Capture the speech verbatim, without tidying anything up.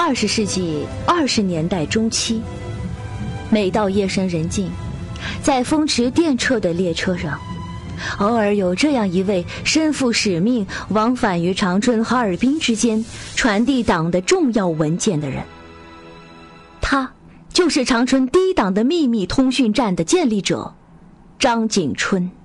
二十世纪二十年代中期，每到夜深人静，在风驰电掣的列车上，偶尔有这样一位身负使命，往返于长春、哈尔滨之间，传递党的重要文件的人。他就是长春第一党的秘密通讯站的建立者张景春。